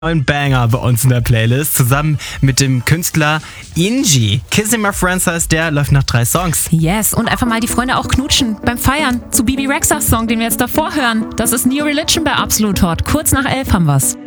neuen Banger bei uns in der Playlist, zusammen mit dem Künstler Inji. Kissing My Friends heißt der, läuft nach 3 Songs. Yes, und einfach mal die Freunde auch knutschen beim Feiern zu Bibi Rexhas Song, den wir jetzt davor hören. Das ist New Religion bei Absolut Hot. Kurz nach 11 haben wir's.